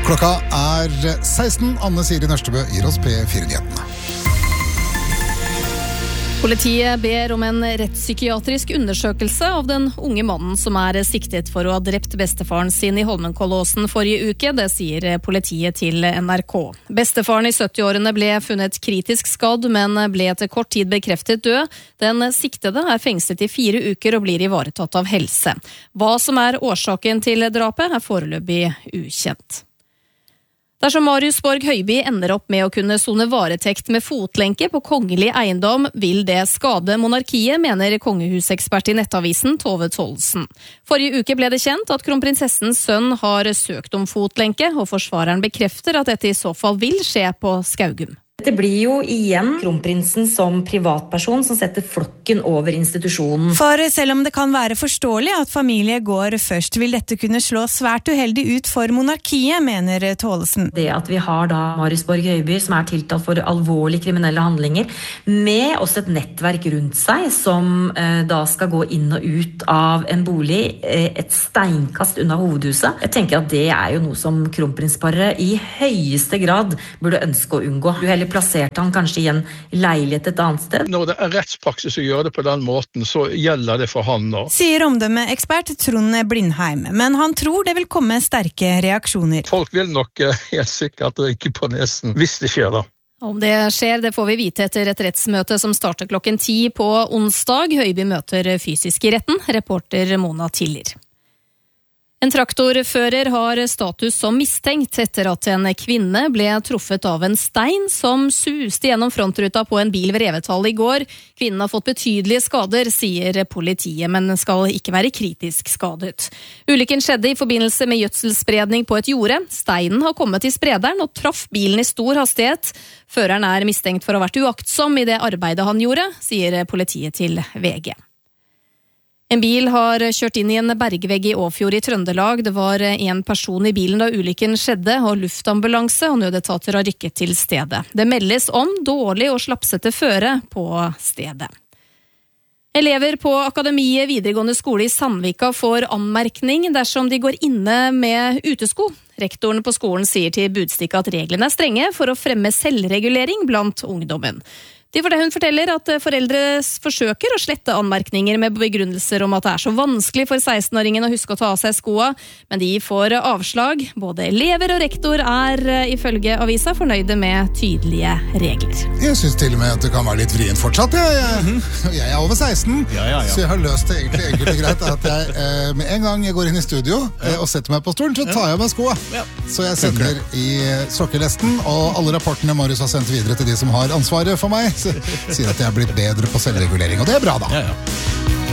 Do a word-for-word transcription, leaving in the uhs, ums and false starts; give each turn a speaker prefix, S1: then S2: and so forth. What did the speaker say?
S1: Klokka er seksten. Anne Siri Nørstebø gir oss P fire-nyhetene.
S2: Politiet ber om en rettspsykiatrisk undersøkelse av den unge mannen som er siktet for å ha drept bestefaren sin i Holmenkollåsen forrige uke. Det sier politiet til N R K. Bestefaren i sytti-årene ble funnet kritisk skadd, men ble etter kort tid bekreftet død. Den siktede er fengslet i fire uker og blir ivaretatt av helse. Hva som er årsaken til drapet er foreløpig ukjent. Dersom Marius Borg Høiby ender opp med å kunne sone varetekt med fotlenke på kongelig eiendom, vil det skade monarkiet, mener kongehusekspert i Nettavisen Tove Tollesen. Forrige uke ble det kjent at kronprinsessens sønn har søkt om fotlenke, og forsvareren bekrefter at dette i så fall vil skje på Skaugum.
S3: Det blir jo igjen kronprinsen som privatperson som setter flokken over institusjonen.
S4: For selv om det kan være forståelig at familie går først, vil dette kunne slå svært uheldig ut for monarkiet, mener Tollesen.
S3: Det at vi har da Marius Borg Høiby som er tiltalt for alvorlige kriminelle handlinger, med også et nettverk rundt seg som eh, da skal gå inn og ut av en bolig eh, et steinkast unna hovedhuset. Jeg tenker at det er jo noe som kronprinsparet i høyeste grad burde ønske å unngå. Du heller plasserte han kanskje i en leilighet et annet sted.
S5: Når det er rettspraksis å gjøre det på den måten, så gjelder det for han nå.
S4: Sier omdømmeekspert Trond Blindheim, men han tror det vil komme sterke reaksjoner.
S5: Folk vil nok helt sikkert rykke på nesen hvis det skjer da.
S2: Om det skjer, det får vi vite etter et rettsmøte som starter klokken ti på onsdag. Høiby møter fysisk i retten, reporter Mona Tiller. En traktorfører har status som mistenkt etter at en kvinne ble truffet av en stein som suste gjennom frontruta på en bil ved Revetal i går. Kvinnen har fått betydelige skader, sier politiet, men skal ikke være kritisk skadet. Ulykken skjedde i forbindelse med gjødselspredning på et jorde. Steinen har kommet i sprederen og traff bilen i stor hastighet. Føreren er mistenkt for å ha vært uaktsom i det arbeidet han gjorde, sier politiet til V G. En bil har kjørt inn i en bergvegg i Åfjord i Trøndelag. Det var en person i bilen da ulykken skjedde, og luftambulanse og nødetater har rykket til stedet. Det meldes om dårlig og slapsete føre på stedet. Elever på Akademiet videregående skole i Sandvika får anmerkning dersom de går inne med utesko. Rektoren på skolen sier til Budstikka at reglene er strenge for å fremme selvregulering blant ungdommen. De for det hun forteller at foreldre forsøker å slette anmerkninger med begrunnelser om at det er så vanskelig for seksten-åringen å huske å ta av seg skoa, men de får avslag. Både elever og rektor er ifølge avisa fornøyde med tydelige regler.
S1: Jeg synes til og med at det kan være litt vrient fortsatt. Jeg, jeg, jeg er over seksten,
S6: ja, ja, ja. Så
S1: jeg har løst det egentlig enkelt og greit at jeg eh, med en gang jeg går inn i studio eh, og setter meg på stolen, så tar jeg meg skoa.
S6: Ja.
S1: Så jeg sender i sokkelesten, og alle rapportene Marius har sendt videre til de som har ansvaret for meg, sier at jeg er blitt bedre på selvregulering, og det er bra da.
S6: Ja, ja.